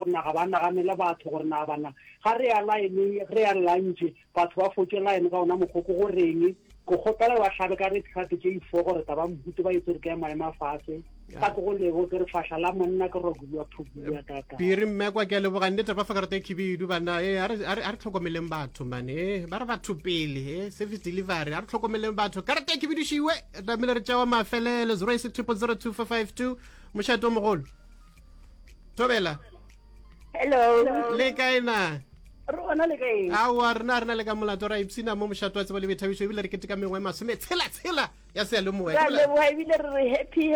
rona ga ba naganele batho gore na bana ga re ya line re ya lunch batho ba fotse line ka ona mogoko go reng go gotela wa hlabe ka re tshate ke ifo gore ta ba mbuto ba itse ke maema fase ka go lego ke re fahla la monna ke go bua phubua tata piri mmekwa ke le bogande taba fa karata khibidu bana are tlhokomeleng batho mane ba re batho pele service delivery are tlhokomeleng batho karata khibidu shiwe da mele re tsawa mafelele 06002452 moshato mogolo tobela hello le kaina rona le kae awa rena le ka molato ra ipsina mo moshato wa tseba le bethabiso ebile re keteka mengwe masome tshela ya se le moe ka le boa ebile re happy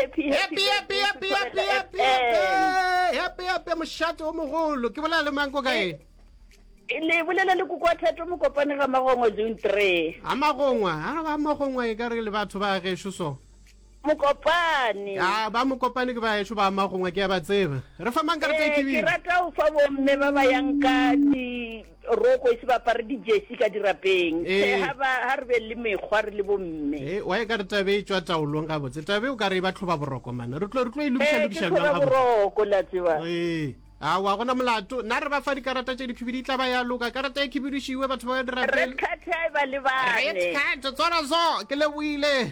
moshato o mogolo ke bolela le manko kae le bolela le kokwa thato mo kopane ga magongwa June 3 amagongwa e ka re le batho ba gesho so mokopane ba mokopane ke ba esho ba magongwa ke ya ba tseba re fa mang ka re ke rata o fa bo mme ba ba yang ka di roko se ba pare di jersey ka dirapeng ha re be le mekgwa re le bo mme wa e ka re tabe e tswa taolong ga botse tabe o ka re ba tlhoba boroko mana re tlo ilumisa ga boroko la tseba wa gona molato na re ba fa dikarata tse dikhibidi tla ba ya loka karata e khibidu shiwe batho ba dira red card ba le bane red card tsona zo ke le buile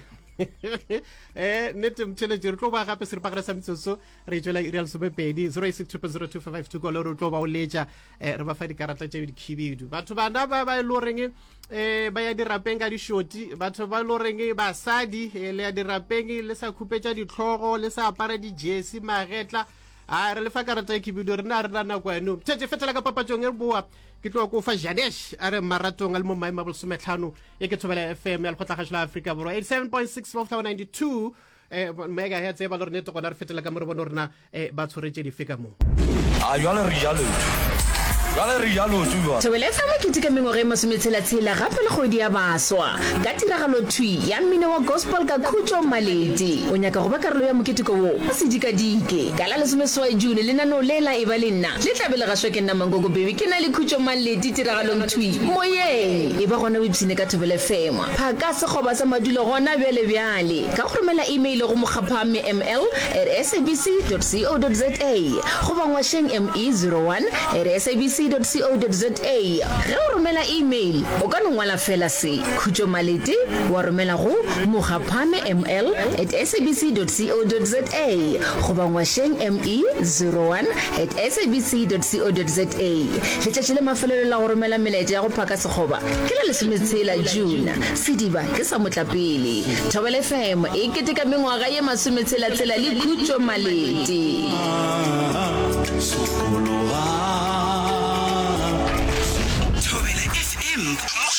nete mtšheletše re tlo ba gape se re pagare sa metsotso re tswela real somepedi 06202552 ko le re tlo ba o letša re ba fa dikarata tše dikhibidu batho bana ba e le goreng ba ya dirapeng ka dišoti batho ba e le goreng basadi le ya dirapeng le sa khupetša ditlhogo le sa apara dijesi magetla re le fa karata e khibidu re na nako eno tšhetše fetela ka papatšong e re boa ke tlo go fa Janesh a re maratong a le mo maema bo 15 e ke Thobela FM ya lekgotla la Afrika borwa 87.6 Volta 92 megahertz e ba lore neto gona re fetela ka mo re bona rena ba tshoretse di fika mo jwale re jalo tsuba Thobela FM ke tika mengwe mo sumetshela gape le godi ya baswa ka tiragalo thui ya mmino wa gospel ka Khutjo Maledi o nyaka go ba karolo ya moketiko wo o se dikadike ka la lesomeswa June le nano lela e ba le nna le tlabela ga shwe ke nna mangogo baby ke na le Khutjo Maledi tiragalong thui moyeng e ba gona website ka Thobela FM phaka se goba sa madulo gona bjale ka go romela email go mogapame ml@sabc.co.za go bangwa sheng me01@sabc.co.za ge o romela email o ka ngwala fela se Khutjo Maledi wa romela go mogapame ml@sabc.co.za go bangwa sheng me01@sabc.co.za letšatši le mafelelo la go romela melaetša ya go phaka sekgoba ke le lesometshela June sediba ke sa motlapele Thobela FM e keteka mengwaga ye masometshela le Khutjo Maledi Thobela FM